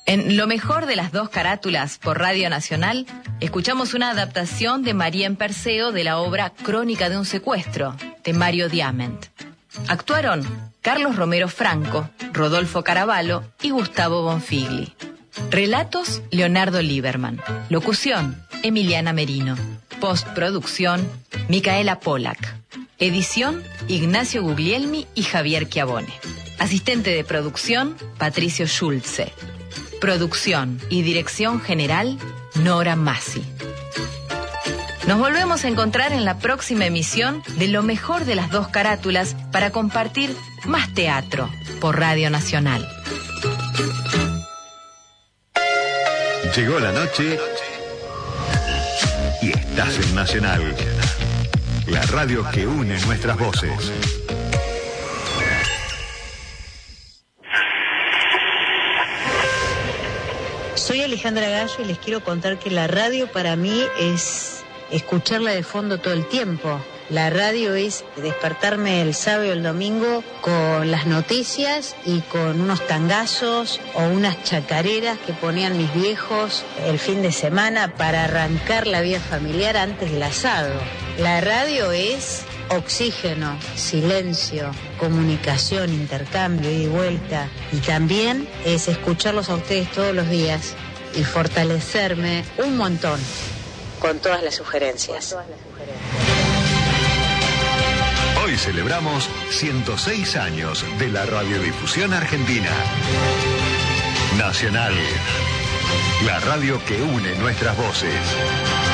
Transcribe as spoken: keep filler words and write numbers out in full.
En Lo mejor de las dos carátulas por Radio Nacional, escuchamos una adaptación de María en Perseo de la obra Crónica de un secuestro, de Mario Diamant. Actuaron Carlos Romero Franco, Rodolfo Caraballo y Gustavo Bonfigli. Relatos, Leonardo Lieberman. Locución, Emiliana Merino. Postproducción, Micaela Polak. Edición, Ignacio Guglielmi y Javier Chiavone. Asistente de producción, Patricio Schulze. Producción y dirección general, Nora Massi. Nos volvemos a encontrar en la próxima emisión de Lo mejor de las dos carátulas para compartir más teatro por Radio Nacional. Llegó la noche y estás en Nacional, la radio que une nuestras voces. Soy Alejandra Gallo y les quiero contar que la radio para mí es escucharla de fondo todo el tiempo. La radio es despertarme el sábado y el domingo con las noticias y con unos tangazos o unas chacareras que ponían mis viejos el fin de semana para arrancar la vida familiar antes del asado. La radio es oxígeno, silencio, comunicación, intercambio, ida y vuelta. Y también es escucharlos a ustedes todos los días y fortalecerme un montón con todas las sugerencias. Hoy celebramos ciento seis años de la radiodifusión argentina. Nacional, la radio que une nuestras voces.